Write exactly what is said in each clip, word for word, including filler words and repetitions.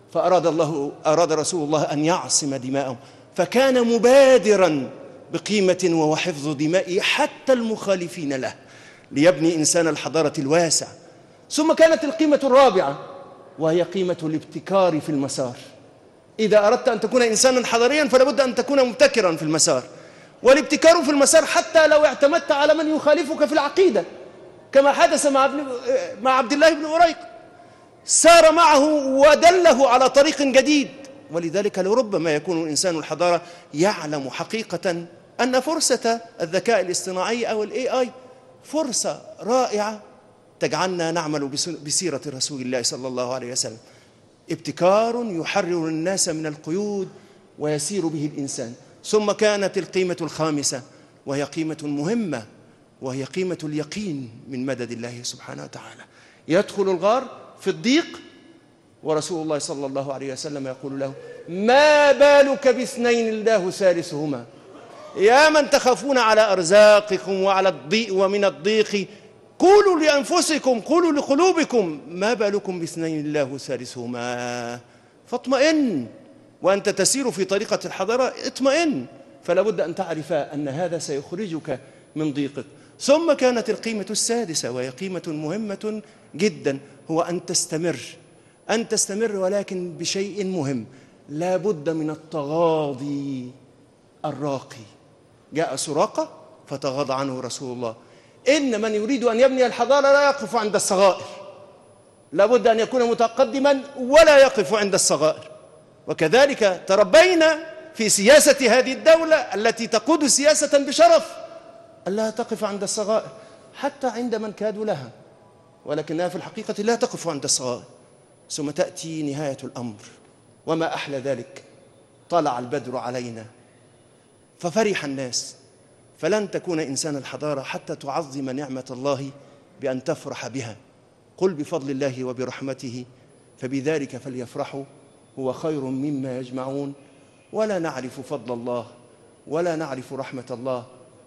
فأراد الله أراد رسول الله أن يعصم دماءهم، فكان مبادرا بقيمة وهو حفظ دماء حتى المخالفين له ليبني إنسان الحضارة الواسع. ثم كانت القيمة الرابعة وهي قيمة الابتكار في المسار. إذا أردت أن تكون إنسانا حضاريا فلا بد أن تكون مبتكرا في المسار، والابتكار في المسار حتى لو اعتمدت على من يخالفك في العقيدة، كما حدث مع مع عبد الله بن أريق، سار معه ودله على طريق جديد. ولذلك لربما يكون إنسان الحضارة يعلم حقيقة أن فرصة الذكاء الاصطناعي أو الاي اي فرصة رائعة تجعلنا نعمل بسيرة رسول الله صلى الله عليه وسلم، ابتكار يحرر الناس من القيود ويسير به الإنسان. ثم كانت القيمة الخامسة وهي قيمة مهمة، وهي قيمة اليقين من مدد الله سبحانه وتعالى. يدخل الغار في الضيق ورسول الله صلى الله عليه وسلم يقول له: ما بالك باثنين الله ثالثهما، يا من تخافون على أرزاقكم وعلى الضيق ومن الضيق قولوا لأنفسكم قولوا لقلوبكم ما بالكم باثنين الله ثالثهما، فاطمئن. وأنت تسير في طريقة الحضارة اطمئن، فلا بد أن تعرف أن هذا سيخرجك من ضيقك. ثم كانت القيمة السادسة وهي قيمة مهمة جدا، هو أن تستمر أن تستمر ولكن بشيء مهم، لا بد من التغاضي الراقي. جاء سراقة فتغاضى عنه رسول الله. إن من يريد أن يبني الحضارة لا يقف عند الصغائر، لا بد أن يكون متقدما ولا يقف عند الصغائر. وكذلك تربينا في سياسة هذه الدولة التي تقود سياسة بشرف ألا تقف عند الصغائر حتى عند من كادوا لها، ولكنها في الحقيقة لا تقف عند الصغائر. ثم تأتي نهاية الأمر، وما أحلى ذلك، طلع البدر علينا ففرح الناس. فلن تكون إنسان الحضارة حتى تعظم نعمة الله بأن تفرح بها. قل بفضل الله وبرحمته فبذلك فليفرحوا هو خير مما يجمعون. ولا نعرف فضل الله ولا نعرف رحمة الله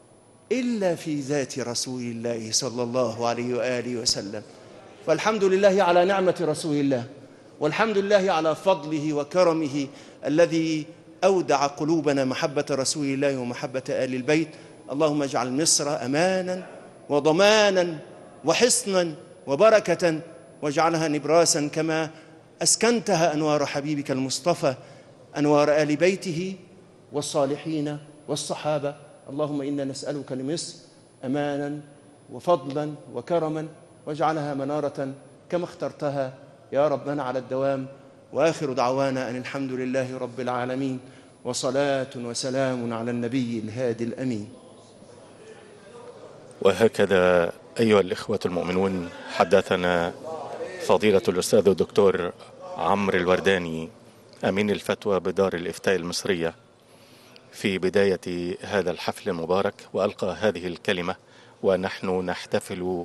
إلا في ذات رسول الله صلى الله عليه وآله وسلم. فالحمد لله على نعمة رسول الله، والحمد لله على فضله وكرمه الذي أودع قلوبنا محبة رسول الله ومحبة آل البيت. اللهم اجعل مصر أمانا وضمانا وحصنا وبركة، واجعلها نبراسا كما أسكنتها أنوار حبيبك المصطفى، أنوار آل بيته والصالحين والصحابة. اللهم إنا نسألك لمصر أمانا وفضلا وكرما، واجعلها منارة كما اخترتها يا ربنا على الدوام. وآخر دعوانا أن الحمد لله رب العالمين، وصلاة وسلام على النبي الهادي الأمين. وهكذا أيها الإخوة المؤمنون حدثنا فضيلة الأستاذ الدكتور عمرو الورداني أمين الفتوى بدار الإفتاء المصرية في بداية هذا الحفل المبارك، وألقى هذه الكلمة ونحن نحتفل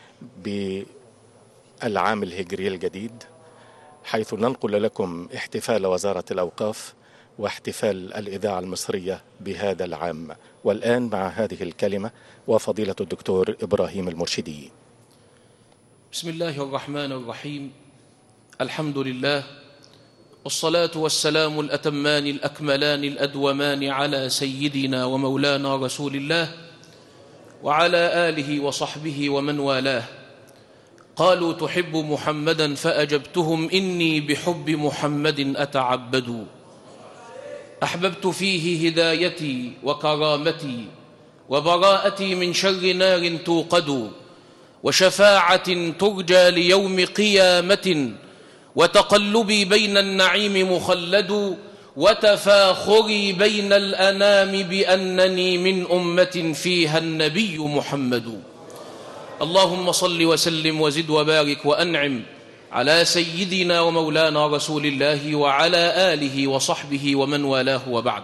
بالعام الهجري الجديد، حيث ننقل لكم احتفال وزارة الأوقاف واحتفال الإذاعة المصرية بهذا العام. والآن مع هذه الكلمة وفضيلة الدكتور إبراهيم المرشدي. بسم الله الرحمن الرحيم. الحمد لله، والصلاة والسلام الأتمان الأكملان الأدومان على سيدنا ومولانا رسول الله وعلى آله وصحبه ومن والاه. قالوا تحب محمدا فأجبتهم إني بحب محمد أتعبد. أحببت فيه هدايتي وكرامتي وبراءتي من شر نار توقد، وشفاعة ترجى ليوم قيامة، وتقلبي بين النعيم مخلد، وتفاخري بين الأنام بأنني من أمة فيها النبي محمد. اللهم صل وسلم وزد وبارك وأنعم على سيدنا ومولانا رسول الله وعلى آله وصحبه ومن والاه، وبعد.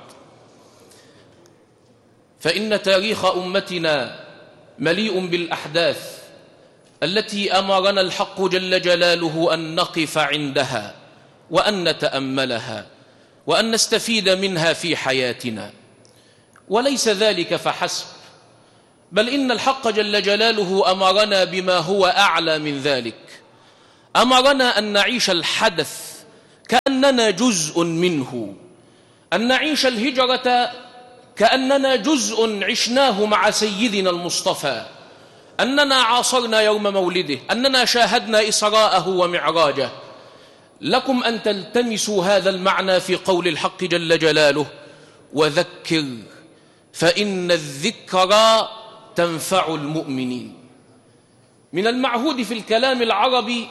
فإن تاريخ أمتنا مليء بالأحداث التي أمرنا الحق جل جلاله أن نقف عندها وأن نتأملها وأن نستفيد منها في حياتنا. وليس ذلك فحسب، بل إن الحق جل جلاله أمرنا بما هو أعلى من ذلك. أمرنا أن نعيش الحدث كأننا جزء منه، أن نعيش الهجرة كأننا جزء عشناه مع سيدنا المصطفى، أننا عاصرنا يوم مولده، أننا شاهدنا إسراءه ومعراجه. لكم أن تلتمسوا هذا المعنى في قول الحق جل جلاله: وذكر فإن الذكرى تنفع المؤمنين. من المعهود في الكلام العربي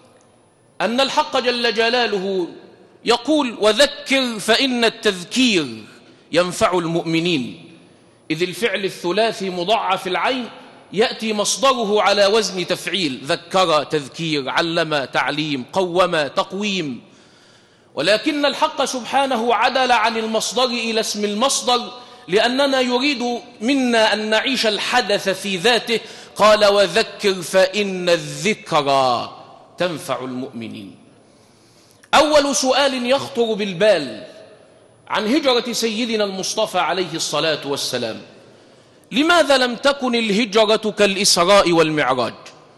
أن الحق جل جلاله يقول: وذكر فإن التذكير ينفع المؤمنين، إذ الفعل الثلاثي مضاعف العين يأتي مصدره على وزن تفعيل: ذكر تذكير، علم تعليم، قوم تقويم. ولكن الحق سبحانه عدل عن المصدر إلى اسم المصدر لأننا يريد منا أن نعيش الحدث في ذاته، قال: وذكر فإن الذكرى تنفع المؤمنين. أول سؤال يخطر بالبال عن هجرة سيدنا المصطفى عليه الصلاة والسلام: لماذا لم تكن الهجرة كالإسراء والمعراج؟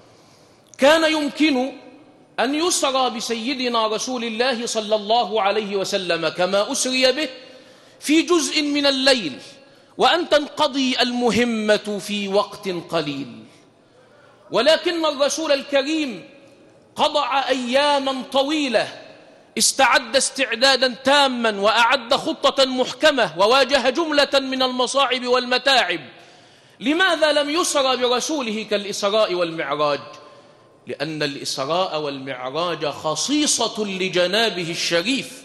كان يمكن أن يسرى بسيدنا رسول الله صلى الله عليه وسلم كما أسري به في جزء من الليل، وأن تنقضي المهمة في وقت قليل. ولكن الرسول الكريم قضى أياما طويلة، استعد استعدادا تاما، وأعد خطة محكمة، وواجه جملة من المصاعب والمتاعب. لماذا لم يسرى برسوله كالإسراء والمعراج؟ لأن الإسراء والمعراج خصيصة لجنابه الشريف،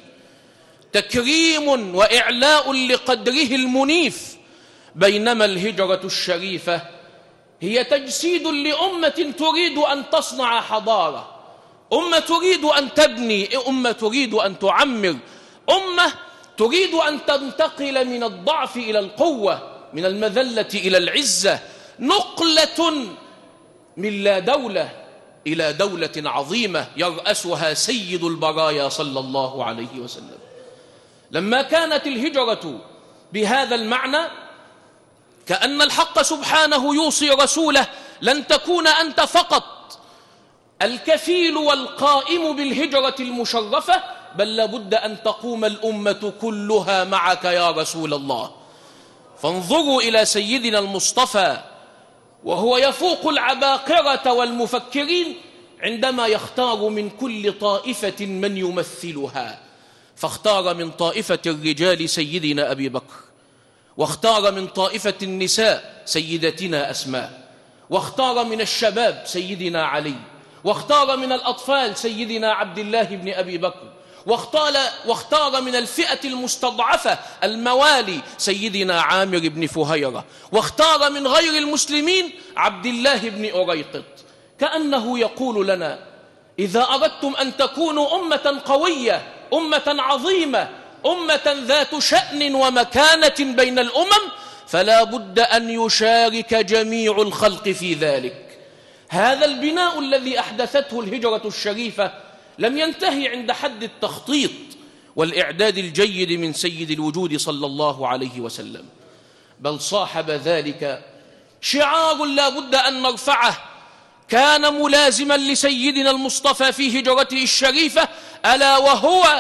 تكريم وإعلاء لقدره المنيف، بينما الهجرة الشريفة هي تجسيد لأمة تريد أن تصنع حضارة، أمة تريد أن تبني، أمة تريد أن تعمر، أمة تريد أن تنتقل من الضعف إلى القوة، من المذلة إلى العزة، نقلة من لا دولة إلى دولة عظيمة يرأسها سيد البرايا صلى الله عليه وسلم. لما كانت الهجرة بهذا المعنى، كأن الحق سبحانه يوصي رسوله: لن تكون أنت فقط الكفيل والقائم بالهجرة المشرفة، بل لابد أن تقوم الأمة كلها معك يا رسول الله. فانظروا إلى سيدنا المصطفى وهو يفوق العباقرة والمفكرين عندما يختار من كل طائفة من يمثلها، فاختار من طائفة الرجال سيدنا أبي بكر، واختار من طائفة النساء سيدتنا أسماء، واختار من الشباب سيدنا علي، واختار من الأطفال سيدنا عبد الله بن أبي بكر، واختار, واختار من الفئة المستضعفة الموالي سيدنا عامر بن فهيرة، واختار من غير المسلمين عبد الله بن أريقط. كأنه يقول لنا: إذا أردتم أن تكونوا أمة قوية، أمة عظيمة، أمة ذات شأن ومكانة بين الأمم، فلا بد أن يشارك جميع الخلق في ذلك. هذا البناء الذي أحدثته الهجرة الشريفة لم ينتهي عند حد التخطيط والإعداد الجيد من سيد الوجود صلى الله عليه وسلم، بل صاحب ذلك شعار لا بد أن نرفعه كان ملازما لسيدنا المصطفى في هجرته الشريفة، ألا وهو: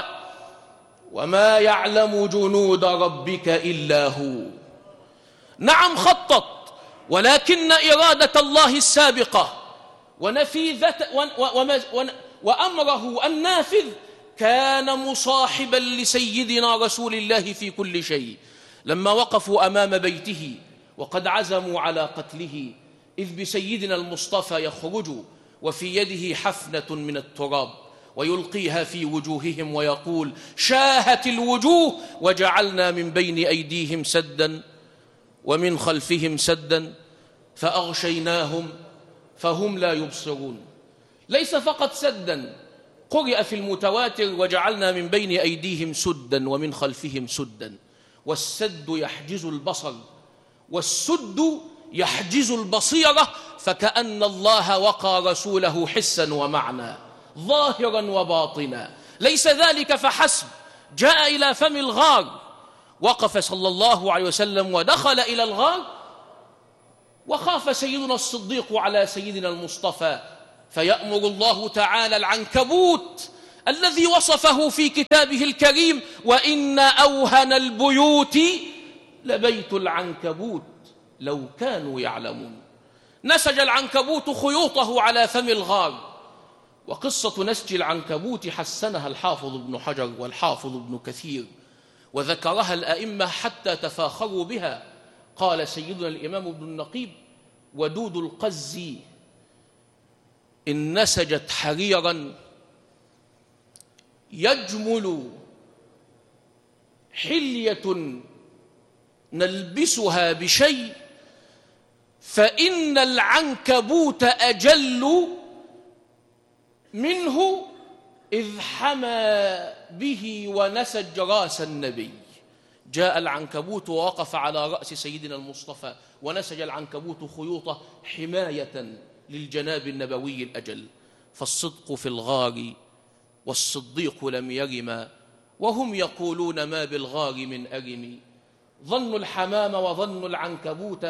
وما يعلم جنود ربك إلا هو. نعم خطط، ولكن إرادة الله السابقة ونفيذة وأمره النافذ كان مصاحبا لسيدنا رسول الله في كل شيء. لما وقفوا أمام بيته وقد عزموا على قتله، إذ بسيدنا المصطفى يخرج وفي يده حفنة من التراب ويلقيها في وجوههم ويقول: شاهت الوجوه وجعلنا من بين أيديهم سدا ومن خلفهم سدا فأغشيناهم فهم لا يبصرون. ليس فقط سدا، قرئ في المتواتر: وجعلنا من بين أيديهم سدا ومن خلفهم سدا. والسد يحجز البصر، والسد يحجز البصيرة، فكأن الله وقى رسوله حسا ومعنى، ظاهرا وباطنا. ليس ذلك فحسب، جاء إلى فم الغار، وقف صلى الله عليه وسلم ودخل إلى الغار، وخاف سيدنا الصديق على سيدنا المصطفى، فيأمر الله تعالى العنكبوت الذي وصفه في كتابه الكريم: وإن أوهن البيوت لبيت العنكبوت لو كانوا يعلمون. نسج العنكبوت خيوطه على فم الغار. وقصة نسج العنكبوت حسنها الحافظ ابن حجر والحافظ ابن كثير، وذكرها الأئمة حتى تفاخروا بها. قال سيدنا الإمام ابن النقيب: ودود القز إن نسجت حريرا يجمل حلية نلبسها بشيء، فإن العنكبوت أجل منه إذ حمى به ونسج رأس النبي. جاء العنكبوت ووقف على رأس سيدنا المصطفى، ونسج العنكبوت خيوطه حماية للجناب النبوي الأجل. فالصدق في الغار والصديق لم يرم، وهم يقولون ما بالغار من أرم. ظنوا الحمام وظنوا العنكبوت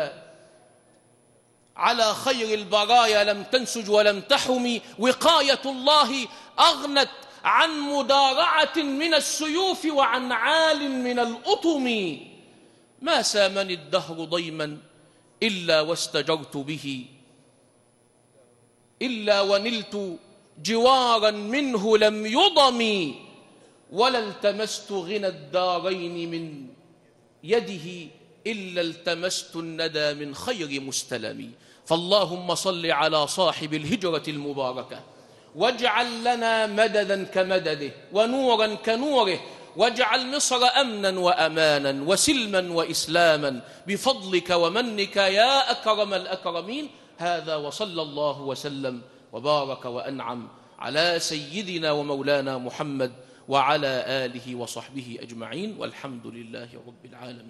على خير البرايا لم تنسج ولم تحم. وقاية الله أغنت عن مدارعة من السيوف وعن عال من الأطم. ما سامني الدهر ضيما إلا واستجرت به، إلا ونلت جوارا منه لم يضم. ولا التمست غنى الدارين من يده إلا التمست الندى من خير مستلم. فاللهم صل على صاحب الهجرة المباركة، واجعل لنا مددا كمدده ونورا كنوره، واجعل مصر أمنا وأمانا وسلما وإسلاما بفضلك ومنك يا أكرم الأكرمين. هذا وصلى الله وسلم وبارك وأنعم على سيدنا ومولانا محمد وعلى آله وصحبه أجمعين، والحمد لله رب العالمين.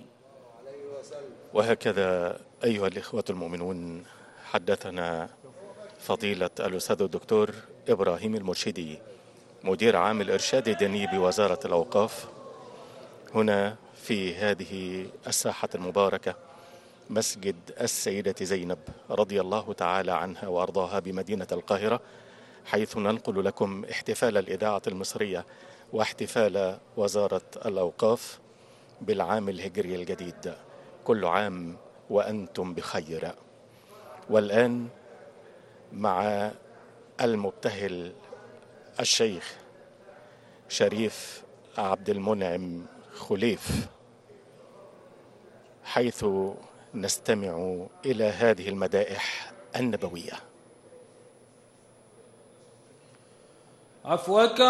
وهكذا أيها الإخوة المؤمنون حدثنا فضيلة الأستاذ الدكتور إبراهيم المرشدي مدير عام الإرشاد الديني بوزارة الأوقاف هنا في هذه الساحة المباركة، مسجد السيدة زينب رضي الله تعالى عنها وأرضاها بمدينة القاهرة، حيث ننقل لكم احتفال الإذاعة المصرية واحتفال وزارة الأوقاف بالعام الهجري الجديد. كل عام وأنتم بخير. والآن مع المبتهل الشيخ شريف عبد المنعم خليف، حيث نستمع إلى هذه المدائح النبوية. عفوك